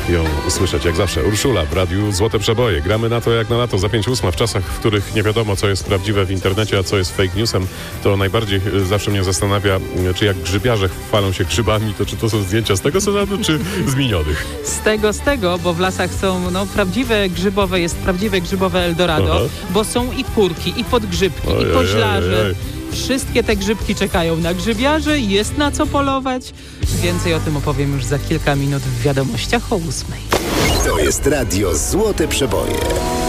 ją usłyszeć jak zawsze. Urszula w radiu Złote Przeboje. Gramy na to jak na lato za 5:08 w czasach, w których nie wiadomo, co jest prawdziwe w internecie, a co jest fake newsem. To najbardziej zawsze mnie zastanawia, czy jak grzybiarze chwalą się grzybami, to czy to są zdjęcia z tego sezonu, czy z minionych? Z tego, bo w lasach są jest prawdziwe grzybowe Eldorado, Aha. bo są i kurki, i podgrzybki, i koźlarze. Wszystkie te grzybki czekają na grzybiarzy, jest na co polować. Więcej o tym opowiem już za kilka minut w wiadomościach o 8:00. To jest radio Złote Przeboje.